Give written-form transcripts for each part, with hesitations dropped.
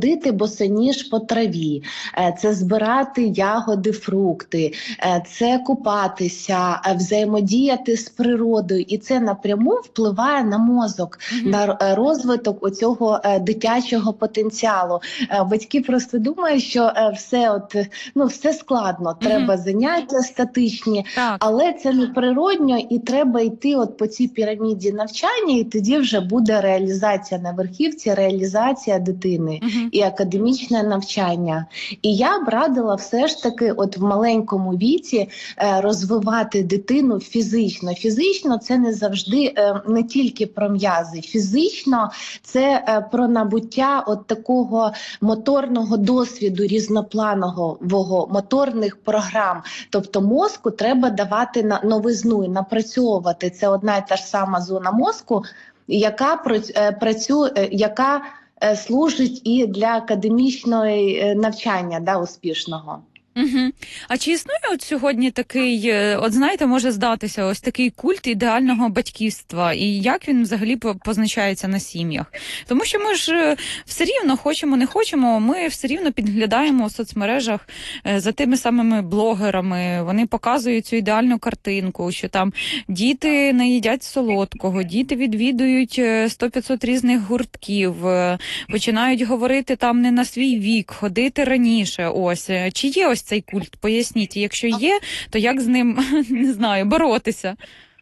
ходити босоніж по траві, це збирати ягоди, фрукти, це купатися, взаємодіяти з природою. І це напряму впливає на мозок, на розвиток оцього дитячого потенціалу. Батьки просто думають, що все складно, треба заняття статичні, але це не природньо, і треба йти по цій піраміді навчання, і тоді вже буде реалізація на верхівці, реалізація дитини і академічне навчання. І я б радила все ж таки в маленькому віці розвивати дитину фізично. Фізично це не завжди, не тільки про м'язи. Фізично це про набуття такого моторного досвіду різнопланового, моторних програм. Тобто мозку треба давати новизну і напрацьовувати. Це одна і та ж сама зона мозку, яка працює, яка служить і для академічного навчання успішного. А чи існує сьогодні такий, знаєте, може здатися, ось такий культ ідеального батьківства, і як він взагалі позначається на сім'ях? Тому що ми ж все рівно, хочемо, не хочемо, ми все рівно підглядаємо у соцмережах за тими самими блогерами, вони показують цю ідеальну картинку, що там діти не їдять солодкого, діти відвідують 100-500 різних гуртків, починають говорити там не на свій вік, ходити раніше, Чи є ось цей культ? Поясніть, якщо є, то як з ним, не знаю, боротися?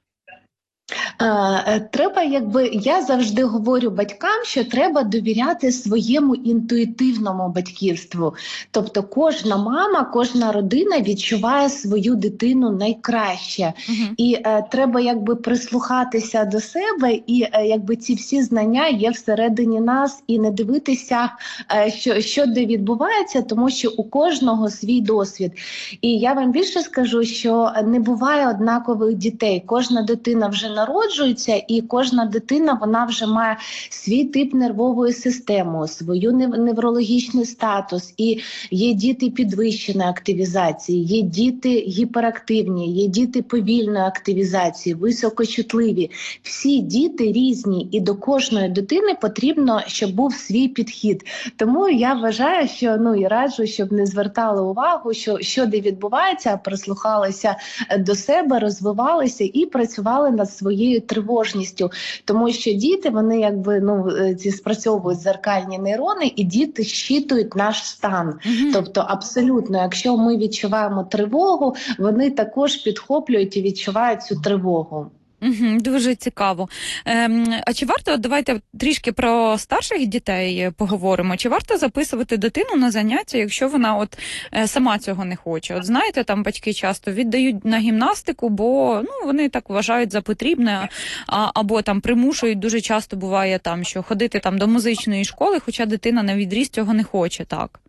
Треба, я завжди говорю батькам, що треба довіряти своєму інтуїтивному батьківству. Тобто кожна мама, кожна родина відчуває свою дитину найкраще. І треба прислухатися до себе, і ці всі знання є всередині нас, і не дивитися, що де відбувається, тому що у кожного свій досвід. І я вам більше скажу, що не буває однакових дітей. Кожна дитина вже народжується, і кожна дитина, вона вже має свій тип нервової системи, свою неврологічний статус. І є діти підвищеної активізації, є діти гіперактивні, є діти повільної активізації, високочутливі. Всі діти різні, і до кожної дитини потрібно, щоб був свій підхід. Тому я вважаю, що, і раджу, щоб не звертали увагу, що де відбувається, а прислухалися до себе, розвивалися і працювали над своєю тривожністю, тому що діти, вони спрацьовують дзеркальні нейрони, і діти щитують наш стан. Тобто абсолютно, якщо ми відчуваємо тривогу, вони також підхоплюють і відчувають цю тривогу. Дуже цікаво. А чи варто, давайте трішки про старших дітей поговоримо, чи варто записувати дитину на заняття, якщо вона сама цього не хоче? Знаєте, там батьки часто віддають на гімнастику, бо вони так вважають за потрібне, або там примушують, дуже часто буває там, що ходити там до музичної школи, хоча дитина на відріз цього не хоче, так?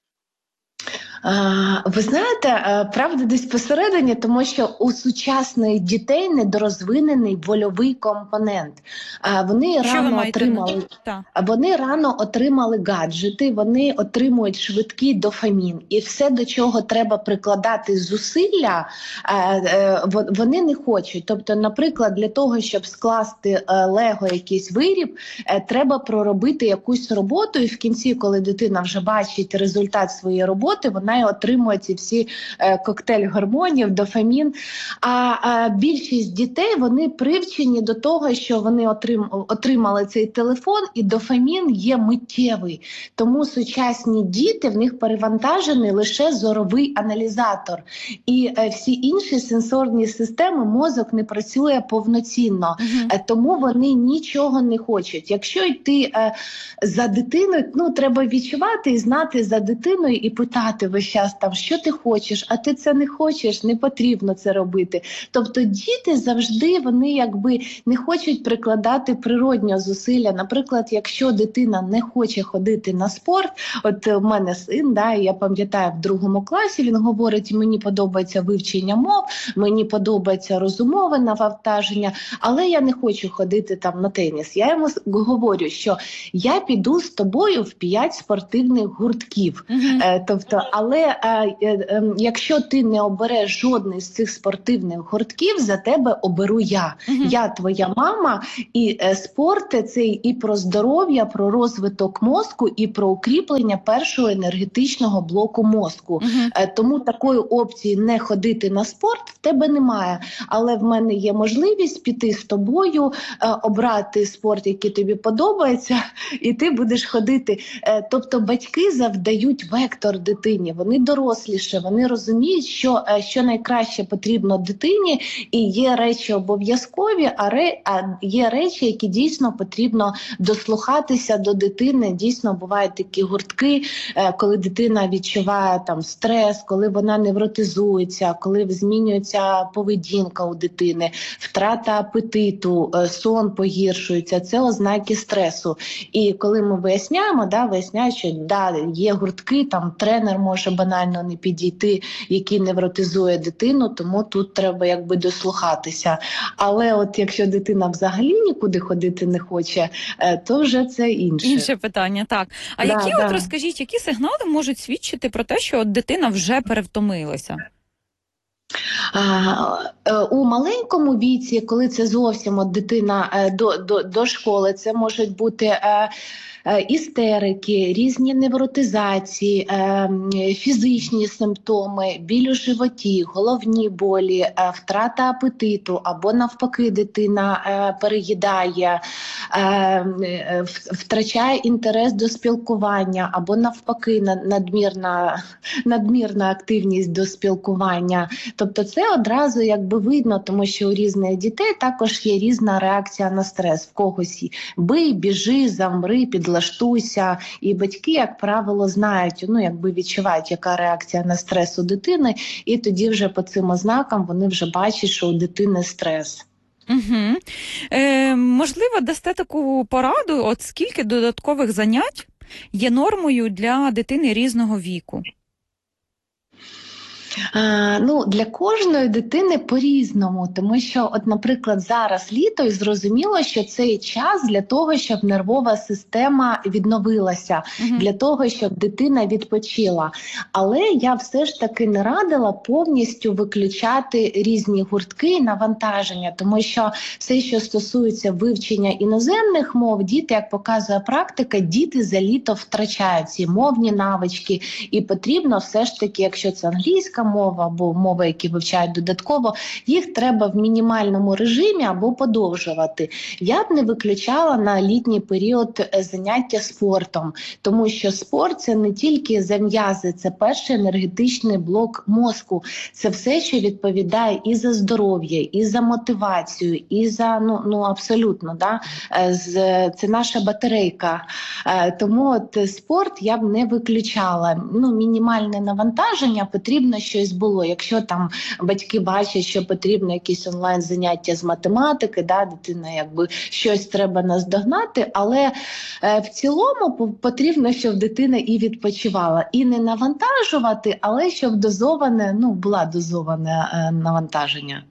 Ви знаєте, правда десь посередині, тому що у сучасних дітей недорозвинений вольовий компонент. Вони рано отримали гаджети, вони отримують швидкий дофамін. І все, до чого треба прикладати зусилля, вони не хочуть. Тобто, наприклад, для того, щоб скласти лего якийсь виріб, треба проробити якусь роботу, і в кінці, коли дитина вже бачить результат своєї роботи, вона і отримує ці всі коктейль гормонів, дофамін. А більшість дітей, вони привчені до того, що вони отримали цей телефон, і дофамін є миттєвий. Тому сучасні діти, в них перевантажений лише зоровий аналізатор. І всі інші сенсорні системи, мозок не працює повноцінно. Тому вони нічого не хочуть. Якщо йти за дитиною, треба відчувати і знати за дитиною і питати весь час, що ти хочеш, а ти це не хочеш, не потрібно це робити. Тобто діти завжди, вони не хочуть прикладати природнього зусилля. Наприклад, якщо дитина не хоче ходити на спорт, у мене син, я пам'ятаю, в 2 класі він говорить, мені подобається вивчення мов, мені подобається розумове навантаження, але я не хочу ходити там на теніс. Я йому говорю, що я піду з тобою в 5 спортивних гуртків. Тобто, але Але якщо ти не обереш жодний з цих спортивних гуртків, за тебе оберу я. Я твоя мама, і спорт – це і про здоров'я, про розвиток мозку, і про укріплення першого енергетичного блоку мозку. Тому такої опції не ходити на спорт в тебе немає. Але в мене є можливість піти з тобою, обрати спорт, який тобі подобається, і ти будеш ходити. Тобто батьки завдають вектор дитині. Вони доросліше, вони розуміють, що найкраще потрібно дитині, і є речі обов'язкові, а є речі, які дійсно потрібно дослухатися до дитини. Дійсно, бувають такі гуртки, коли дитина відчуває там стрес, коли вона невротизується, коли змінюється поведінка у дитини, втрата апетиту, сон погіршується. Це ознаки стресу. І коли ми виясняють, що є гуртки, там тренер може банально не підійти, який невротизує дитину, тому тут треба дослухатися. Але от якщо дитина взагалі нікуди ходити не хоче, то вже це інше. Інше питання, так. А розкажіть, які сигнали можуть свідчити про те, що дитина вже перевтомилася? У маленькому віці, коли це зовсім дитина до школи, це можуть бути істерики, різні невротизації, фізичні симптоми, біль у животі, головні болі, втрата апетиту, або навпаки дитина переїдає, втрачає інтерес до спілкування, або навпаки надмірна активність до спілкування. Тобто це одразу видно, тому що у різних дітей також є різна реакція на стрес. В когось бий, біжи, замри, підлаштуйся. І батьки, як правило, знають, відчувають, яка реакція на стрес у дитини, і тоді вже по цим ознакам вони вже бачать, що у дитини стрес. Можливо, дасте таку пораду, от скільки додаткових занять є нормою для дитини різного віку? Для кожної дитини по-різному, тому що, наприклад, зараз літо, і зрозуміло, що цей час для того, щоб нервова система відновилася, для того, щоб дитина відпочила. Але я все ж таки не радила повністю виключати різні гуртки і навантаження, тому що все, що стосується вивчення іноземних мов, діти, як показує практика, діти за літо втрачають ці мовні навички, і потрібно все ж таки, якщо це англійська мова або мови, які вивчають додатково, їх треба в мінімальному режимі або подовжувати. Я б не виключала на літній період заняття спортом, тому що спорт – це не тільки за м'язи, це перший енергетичний блок мозку. Це все, що відповідає і за здоров'я, і за мотивацію, і за, абсолютно, це наша батарейка. Тому спорт я б не виключала. Мінімальне навантаження, потрібно щось було. Якщо там батьки бачать, що потрібно якісь онлайн-заняття з математики, дитина щось треба наздогнати, але в цілому потрібно, щоб дитина і відпочивала. І не навантажувати, але щоб була дозоване навантаження.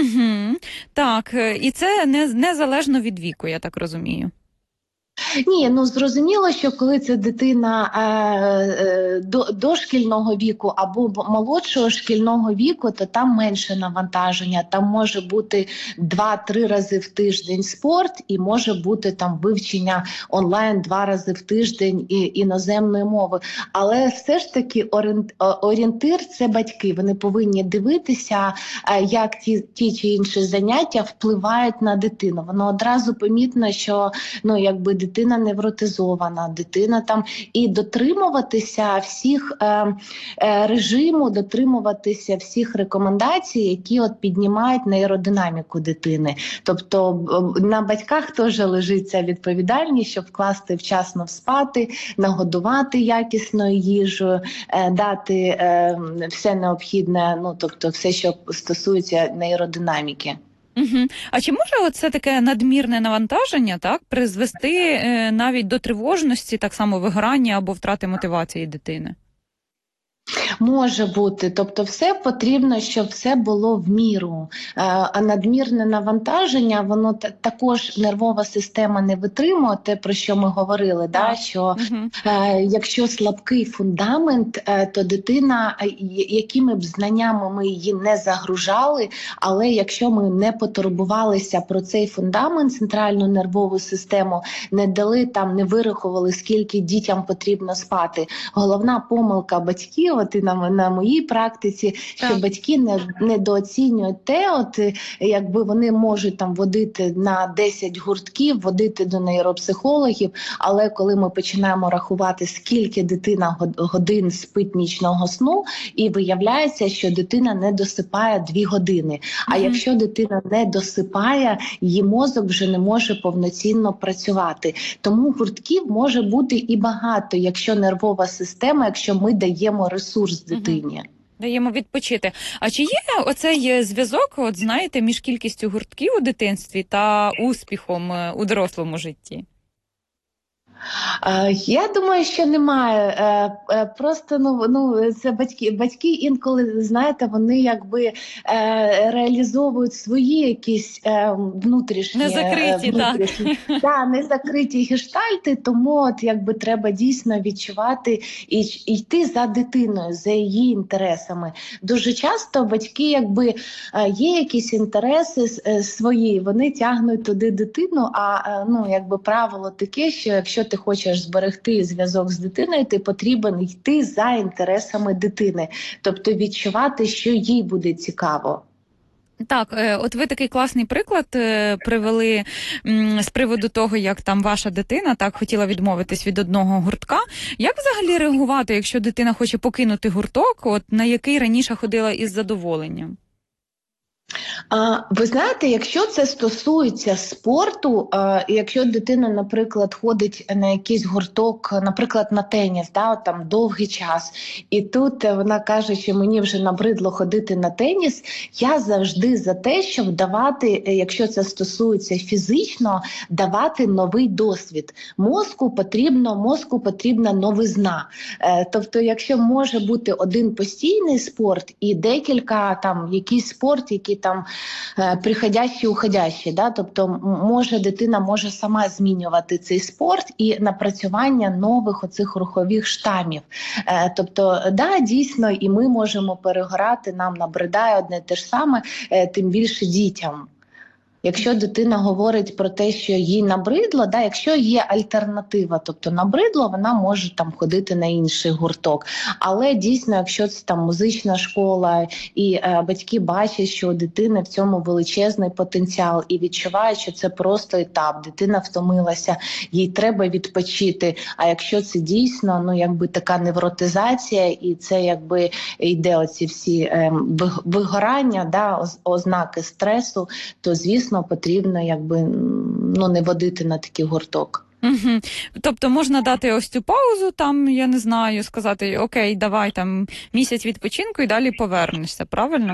Так, і це незалежно від віку, я так розумію. Ні, зрозуміло, що коли це дитина дошкільного віку або молодшого шкільного віку, то там менше навантаження. Там може бути 2-3 рази в тиждень спорт і може бути там вивчення онлайн 2 рази в тиждень іноземної мови. Але все ж таки орієнтир – це батьки. Вони повинні дивитися, як ті чи інші заняття впливають на дитину. Воно одразу помітно, що дитина невротизована, дитина там, і дотримуватися всіх режиму, дотримуватися всіх рекомендацій, які піднімають нейродинаміку дитини. Тобто на батьках теж лежить ця відповідальність, щоб вкласти вчасно спати, нагодувати якісною їжею, дати все необхідне, тобто все, що стосується нейродинаміки. А чи може оце таке надмірне навантаження призвести навіть до тривожності, так само вигорання або втрати мотивації дитини? Може бути, тобто все потрібно, щоб все було в міру. А надмірне навантаження, воно також нервова система не витримує, те, про що ми говорили, да, що якщо слабкий фундамент, то дитина, якими б знаннями ми її не загружали, але якщо ми не потурбувалися про цей фундамент, центральну нервову систему, не дали там, не вирахували, скільки дітям потрібно спати. Головна помилка батьків, от і на моїй практиці, що батьки недооцінюють те, от якби вони можуть там водити на 10 гуртків, водити до нейропсихологів, але коли ми починаємо рахувати, скільки дитина годин спить нічного сну, і виявляється, що дитина не досипає 2 години. А якщо дитина не досипає, її мозок вже не може повноцінно працювати. Тому гуртків може бути і багато, якщо нервова система, якщо ми даємо ресурс дитині. Даємо відпочити. А чи є оцей зв'язок, от знаєте, між кількістю гуртків у дитинстві та успіхом у дорослому житті? Я думаю, що немає. Просто це батьки інколи, знаєте, вони якби реалізовують свої якісь внутрішні незакриті гештальти, тому от якби треба дійсно відчувати і йти за дитиною, за її інтересами. Дуже часто батьки, якби є якісь інтереси свої, вони тягнуть туди дитину, а якби правило таке, що якщо ти хочеш зберегти зв'язок з дитиною, ти потрібен йти за інтересами дитини. Тобто відчувати, що їй буде цікаво. Так, от ви такий класний приклад привели з приводу того, як там ваша дитина так хотіла відмовитись від одного гуртка. Як взагалі реагувати, якщо дитина хоче покинути гурток, от на який раніше ходила із задоволенням? Ви знаєте, якщо це стосується спорту, якщо дитина, наприклад, ходить на якийсь гурток, наприклад, на теніс, там довгий час, і тут вона каже, що мені вже набридло ходити на теніс, я завжди за те, щоб давати, якщо це стосується фізично, давати новий досвід. Мозку потрібна новизна. Тобто, якщо може бути один постійний спорт і декілька там якийсь спорт, який там приходящий, уходящий, тобто дитина може сама змінювати цей спорт і напрацювання нових оцих рухових штамів. Тобто, дійсно, і ми можемо перегорати, нам набридає одне те ж саме, тим більше дітям. Якщо дитина говорить про те, що їй набридло, якщо є альтернатива, тобто набридло, вона може там ходити на інший гурток. Але дійсно, якщо це там музична школа, і батьки бачать, що у дитини в цьому величезний потенціал, і відчувають, що це просто етап, дитина втомилася, їй треба відпочити. А якщо це дійсно, якби така невротизація, і це якби йде оці всі вигорання, ознаки стресу, то, звісно, потрібно якби не водити на такий гурток. Угу. Тобто можна дати ось цю паузу, там, я не знаю, сказати, окей, давай там місяць відпочинку і далі повернешся, правильно?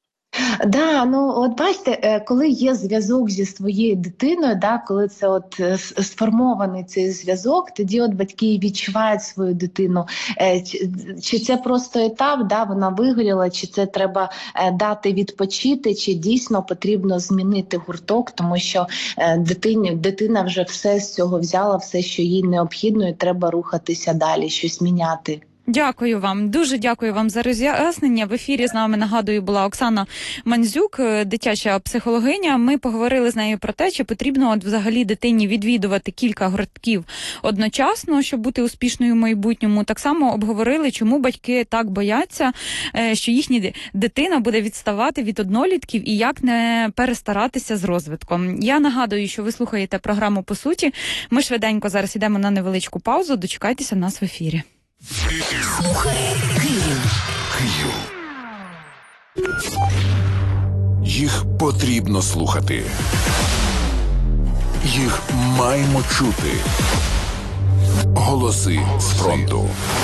От бачите, коли є зв'язок зі своєю дитиною, коли це от сформований цей зв'язок, тоді от батьки відчувають свою дитину. Чи це просто етап, вона вигоріла, чи це треба дати відпочити, чи дійсно потрібно змінити гурток, тому що дитина вже все з цього взяла, все, що їй необхідно, і треба рухатися далі, щось міняти. Дякую вам, дуже дякую вам за роз'яснення. В ефірі з нами, нагадую, була Оксана Мандзюк, дитяча психологиня. Ми поговорили з нею про те, чи потрібно взагалі дитині відвідувати кілька гуртків одночасно, щоб бути успішною в майбутньому. Так само обговорили, чому батьки так бояться, що їхня дитина буде відставати від однолітків і як не перестаратися з розвитком. Я нагадую, що ви слухаєте програму «По суті». Ми швиденько зараз йдемо на невеличку паузу. Дочекайтеся нас в ефірі. Слухай Київ. Їх потрібно слухати. Їх маємо чути. Голоси з фронту.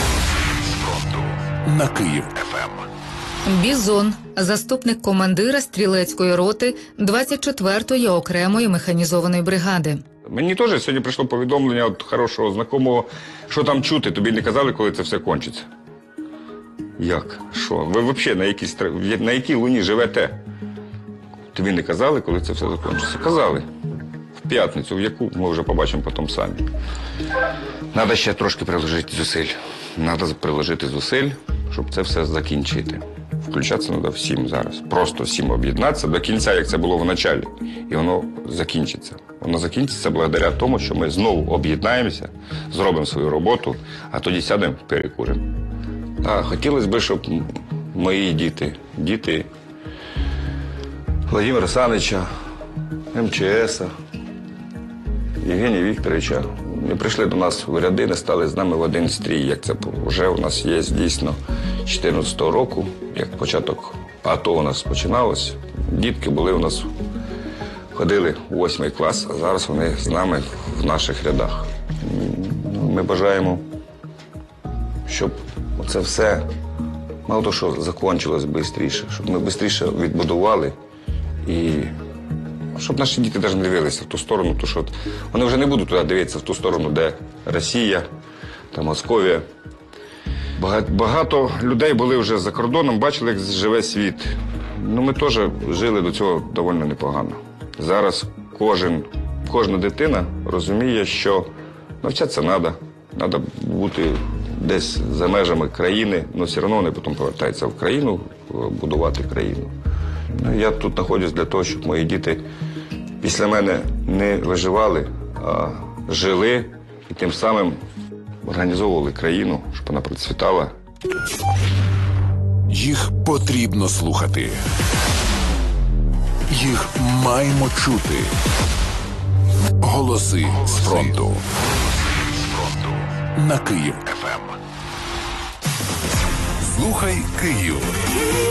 На Київ ФМ. Бізон, заступник командира стрілецької роти 24-ї окремої механізованої бригади. Мені теж сьогодні прийшло повідомлення від хорошого знайомого, що там чути, тобі не казали, коли це все кончиться. Як? Що? Ви взагалі на якій луні живете? Тобі не казали, коли це все закінчиться? Казали. В п'ятницю, в яку ми вже побачимо потім самі. Треба ще трошки приложити зусиль. Треба приложити зусиль, щоб це все закінчити. Включатися треба всім зараз. Просто всім об'єднатися до кінця, як це було в началі. І воно закінчиться. Воно закінчиться благодаря тому, що ми знову об'єднаємося, зробимо свою роботу, а тоді сядемо, перекуримо. Хотілося б, щоб мої діти Владимира Санича, МЧС, Євгенія Вікторовича, не прийшли до нас в ряди, не стали з нами в один стрій, як це вже у нас є дійсно 14-го року, як початок АТО у нас починалось. Дітки були у нас, ходили у 8 клас, а зараз вони з нами в наших рядах. Ми бажаємо, щоб це все, мало того, що закінчилось швидше, щоб ми швидше відбудували і щоб наші діти навіть не дивилися в ту сторону, тому що вони вже не будуть туди дивитися в ту сторону, де Росія та Московія. Багато людей були вже за кордоном, бачили, як живе світ. Ми теж жили до цього доволі непогано. Зараз кожна дитина розуміє, що навчатися треба бути десь за межами країни, але все одно вони потім повертаються в країну, будувати країну. Я тут знаходжусь для того, щоб мої діти після мене не виживали, а жили і тим самим організовували країну, щоб вона процвітала. Їх потрібно слухати. Їх маємо чути. Голоси з фронту. На Київ ФМ. Слухай Київ.